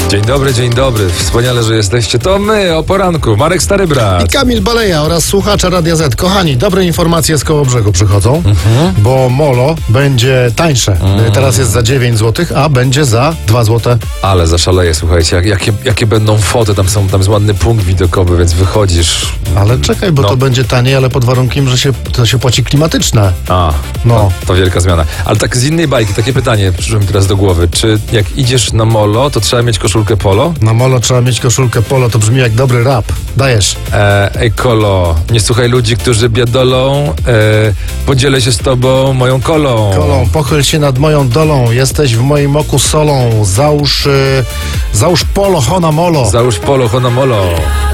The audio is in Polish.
Dzień dobry. Wspaniale, że jesteście. To my o poranku. Marek Stary Brat. I Kamil Baleja oraz słuchacze Radia Z. Kochani, dobre informacje z Kołobrzegu przychodzą, bo molo będzie tańsze. Teraz jest za 9 zł, a będzie za 2 zł. Ale zaszaleję, słuchajcie, jakie będą foty, tam jest ładny punkt widokowy, więc wychodzisz. Ale czekaj, bo to będzie taniej, ale pod warunkiem, że to się płaci klimatyczne. To wielka zmiana. Ale tak z innej bajki, takie pytanie przyszło mi teraz do głowy. Czy jak idziesz na molo, to trzeba mieć koszulkę polo? Na molo trzeba mieć koszulkę polo, to brzmi jak dobry rap. Dajesz. Ej kolo, nie słuchaj ludzi, którzy biedolą, podzielę się z tobą moją kolą. Kolą, pochyl się nad moją dolą, jesteś w moim oku solą, załóż polo, hona molo. Załóż polo, hona molo.